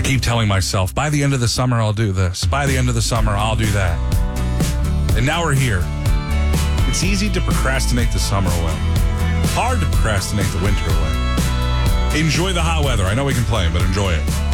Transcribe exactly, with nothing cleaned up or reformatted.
I keep telling myself, by the end of the summer, I'll do this. By the end of the summer, I'll do that. And now we're here. It's easy to procrastinate the summer away. Hard to procrastinate the winter away. Enjoy the hot weather. I know we complain, but enjoy it.